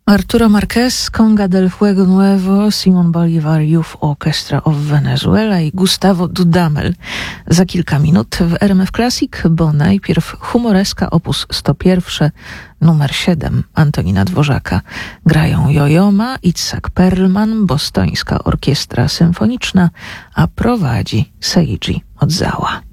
Arturo Márquez, Conga del Fuego Nuevo, Simon Bolivar Youth Orchestra of Venezuela i Gustavo Dudamel. Za kilka minut w RMF Classic, bo najpierw humoreska op. 101, numer 7 Antonina Dworzaka. Grają Jojoma, Itzhak Perlman, Bostońska Orkiestra Symfoniczna, a prowadzi Seiji Ozawa.